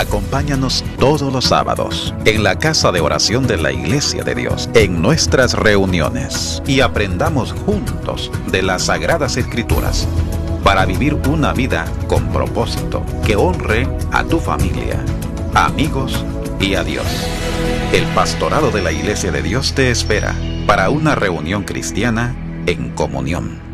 Acompáñanos todos los sábados en la casa de oración de la Iglesia de Dios, en nuestras reuniones, y aprendamos juntos de las Sagradas Escrituras para vivir una vida con propósito que honre a tu familia, amigos y a Dios. El pastorado de la Iglesia de Dios te espera para una reunión cristiana en comunión.